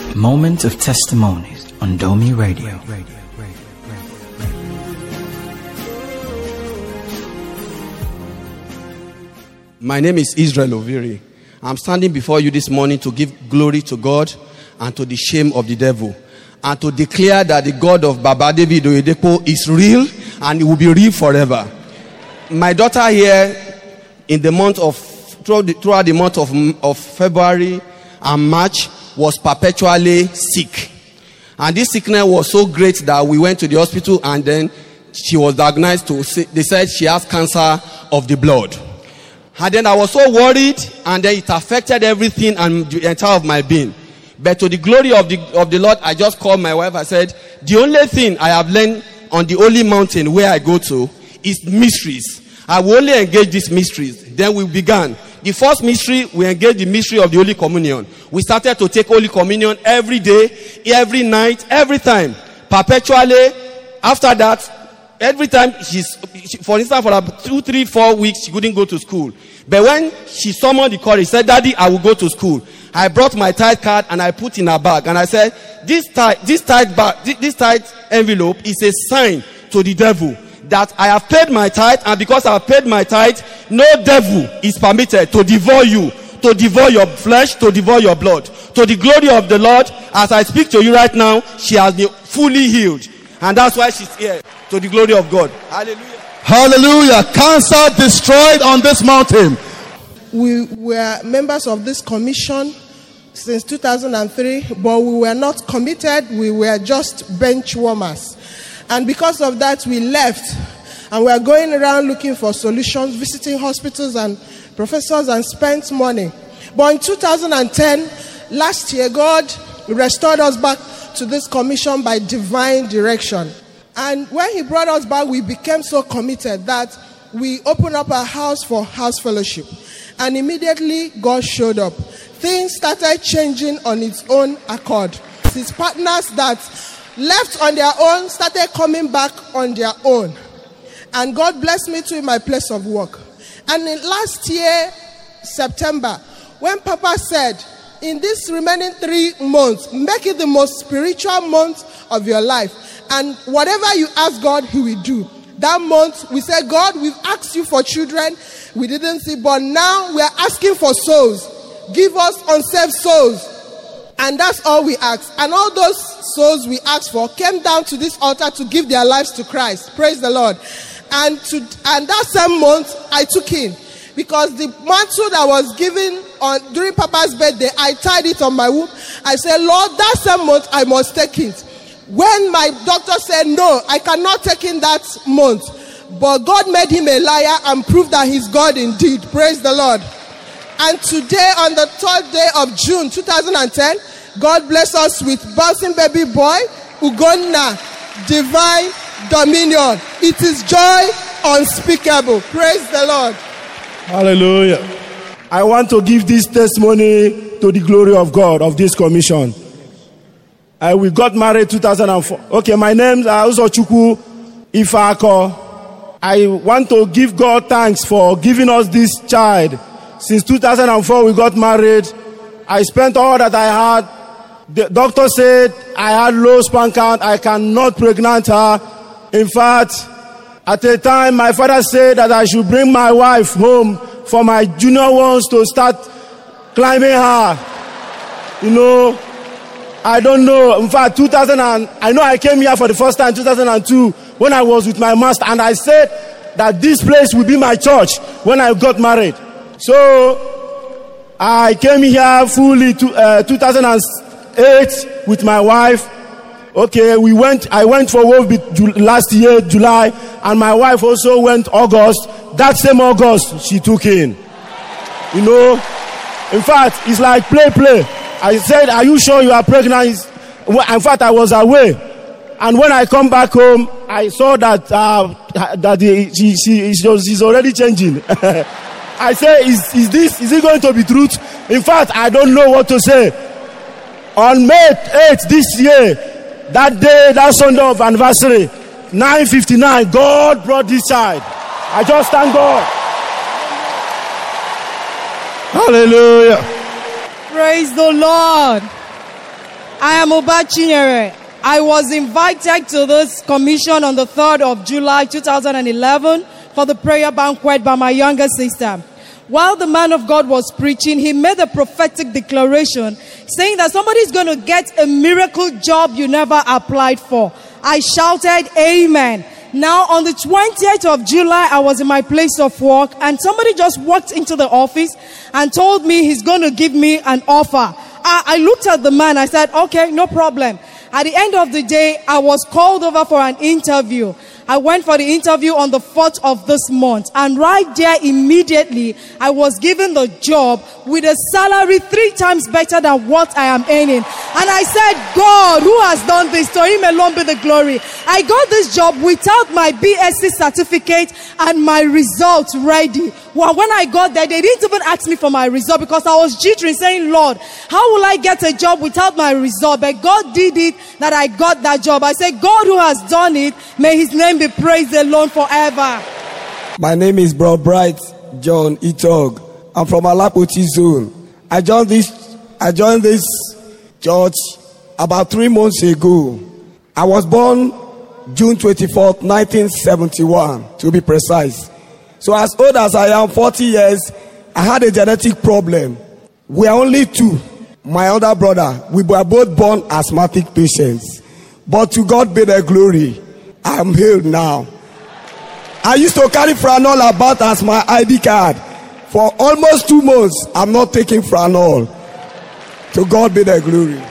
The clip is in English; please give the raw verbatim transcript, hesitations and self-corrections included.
Moment of Testimonies on Domi Radio. My name is Israel Oviri. I'm standing before you this morning to give glory to God and to the shame of the devil, and to declare that the God of Baba David Oyedepo is real and it will be real forever. My daughter here, in the month of throughout the, throughout the month of, of February and March, was perpetually sick, and this sickness was so great that we went to the hospital, and then she was diagnosed to say, they said she has cancer of the blood. And then I was so worried, and then it affected everything and the entire of my being. But to the glory of the of the Lord, I just called my wife. I said, the only thing I have learned on the holy mountain where I go to is mysteries. I will only engage these mysteries. Then we began. The first mystery, we engaged the mystery of the Holy Communion. We started to take Holy Communion every day, every night, every time, perpetually. After that, every time she's, she, for instance, for about two, three, four weeks, she couldn't go to school. But when she summoned the courage, she said, "Daddy, I will go to school." I brought my tithe card and I put in her bag, and I said, "This tithe, this tithe bag, this, this tithe envelope is a sign to the devil that I have paid my tithe, and because I have paid my tithe, no devil is permitted to devour you, to devour your flesh, to devour your blood." To the glory of the Lord, as I speak to you right now, she has been fully healed, and that's why she's here. To the glory of God. Hallelujah. Hallelujah. Cancer destroyed on this mountain. We were members of this commission since two thousand three, but we were not committed. We were just bench warmers. And because of that, we left. And we are going around looking for solutions, visiting hospitals and professors, and spent money. But in two thousand ten, last year, God restored us back to this commission by divine direction. And when he brought us back, we became so committed that we opened up a house for house fellowship. And immediately, God showed up. Things started changing on its own accord. His partners that left on their own started coming back on their own. And God blessed me too in my place of work. And in last year, September, when Papa said, in this remaining three months, make it the most spiritual month of your life. And whatever you ask God, he will do. That month, we said, God, we've asked you for children. We didn't see, but now we are asking for souls. Give us unsaved souls. And that's all we asked. And all those souls we asked for came down to this altar to give their lives to Christ. Praise the Lord. And to and that same month, I took in. Because the mantle that was given on during Papa's birthday, I tied it on my womb. I said, Lord, that same month, I must take it. When my doctor said, no, I cannot take in that month. But God made him a liar and proved that he's God indeed. Praise the Lord. And today, on the third day of June two thousand ten, God bless us with bouncing baby boy, Ugonna, divine dominion. It is joy unspeakable. Praise the Lord. Hallelujah. I want to give this testimony to the glory of God of this commission. Uh, we got married two thousand four. Okay, my name is also Chukwu Ifako. I want to give God thanks for giving us this child. Since two thousand four, we got married. I spent all that I had. The doctor said I had low sperm count. I cannot pregnant her. In fact, at a time, my father said that I should bring my wife home for my junior ones to start climbing her. You know, I don't know. In fact, two thousand, and, I know I came here for the first time, two thousand two, when I was with my master. And I said that this place will be my church when I got married. So, I came here fully to uh, two thousand eight with my wife. Okay, we went, I went for work last year, July, and my wife also went August. That same August, she took in. You know, in fact, it's like play, play. I said, are you sure you are pregnant? In fact, I was away. And when I come back home, I saw that uh, that the, she, she, she's already changing. I say, is, is this, is it going to be truth? In fact, I don't know what to say. On May eighth this year, that day, that Sunday of anniversary, nine fifty-nine, God brought this child. I just thank God. Hallelujah. Praise the Lord. I am Uba Chinyere. I was invited to this commission on the third of July two thousand eleven for the prayer banquet by my younger sister. While the man of God was preaching, he made a prophetic declaration saying that somebody's going to get a miracle job you never applied for. I shouted, Amen. Now, on the twentieth of July, I was in my place of work, and somebody just walked into the office and told me he's going to give me an offer. I, I looked at the man. I said, okay, no problem. At the end of the day, I was called over for an interview. I went for the interview on the fourth of this month. And right there, immediately, I was given the job with a salary three times better than what I am earning. And I said, God, who has done this? To him alone be the glory. I got this job without my B S c certificate and my results ready. Well, when I got there, they didn't even ask me for my result because I was jittering, saying, Lord, how will I get a job without my result? But God did it, that I got that job. I said, God who has done it, may his name be praised alone forever. My name is Bro Bright John Itog. I'm from Alapoti Zone. I joined this, I joined this church about three months ago. I was born June twenty-fourth, nineteen seventy-one, to be precise. So as old as I am, forty years, I had a genetic problem. We are only two. My older brother, we were both born asthmatic patients. But to God be the glory, I am healed now. I used to carry Franol about as my I D card. For almost two months, I'm not taking Franol. To God be the glory.